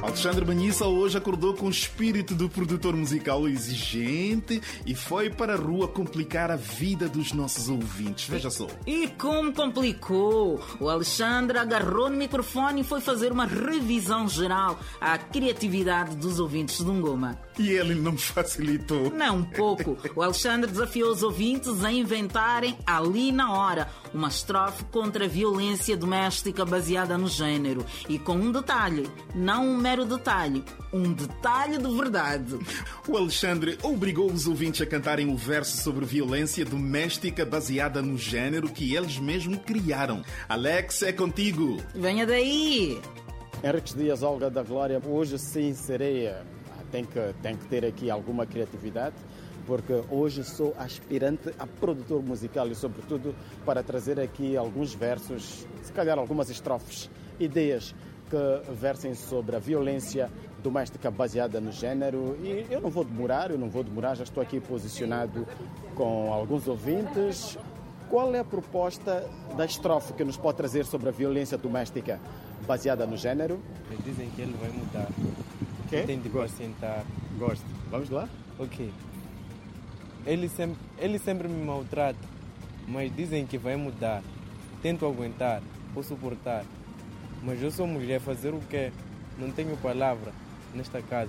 Alexandre Manhissa hoje acordou com o espírito do produtor musical exigente e foi para a rua complicar a vida dos nossos ouvintes. Veja só. E como complicou? O Alexandre agarrou no microfone e foi fazer uma revisão geral à criatividade dos ouvintes de Ngoma. E ele não facilitou. Não, um pouco. O Alexandre desafiou os ouvintes a inventarem, ali na hora, uma estrofe contra a violência doméstica baseada no género. E com um detalhe, não um mero detalhe, um detalhe de verdade. O Alexandre obrigou os ouvintes a cantarem o verso sobre violência doméstica baseada no género que eles mesmos criaram. Alex, é contigo. Venha daí. Henriques Dias, Olga da Glória, hoje sim serei... Tem que ter aqui alguma criatividade, porque hoje sou aspirante a produtor musical e, sobretudo, para trazer aqui alguns versos, se calhar algumas estrofes, ideias que versem sobre a violência doméstica baseada no género. E eu não vou demorar, já estou aqui posicionado com alguns ouvintes. Qual é a proposta da estrofe que nos pode trazer sobre a violência doméstica baseada no género? Dizem que ele vai mudar. Okay. Tem de pacientar. Gosto. Vamos lá? Ok. Ele sempre me maltrata, mas dizem que vai mudar. Tento aguentar, vou suportar. Mas eu sou mulher, fazer o quê? Não tenho palavra nesta casa.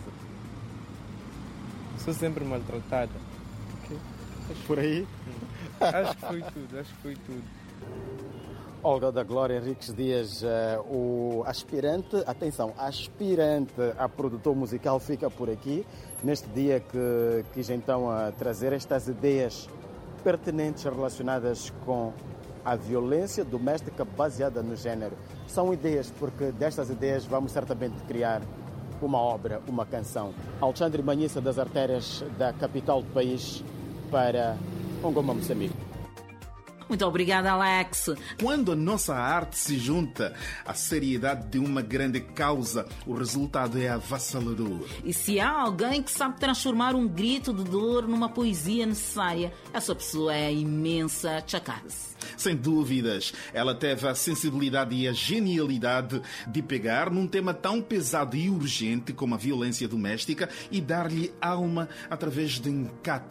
Sou sempre maltratada. Okay. Por aí? Acho que foi tudo. Olga da Glória, Henriques Dias, o aspirante a produtor musical fica por aqui, neste dia que quis então trazer estas ideias pertinentes relacionadas com a violência doméstica baseada no género. São ideias, porque destas ideias vamos certamente criar uma obra, uma canção. Alexandre Manhissa, das artérias da capital do país, para Ngoma, Moçambique. Muito obrigada, Alex. Quando a nossa arte se junta à seriedade de uma grande causa, o resultado é avassalador. E se há alguém que sabe transformar um grito de dor numa poesia necessária, essa pessoa é a imensa Chakazi. Sem dúvidas, ela teve a sensibilidade e a genialidade de pegar num tema tão pesado e urgente como a violência doméstica e dar-lhe alma através de encato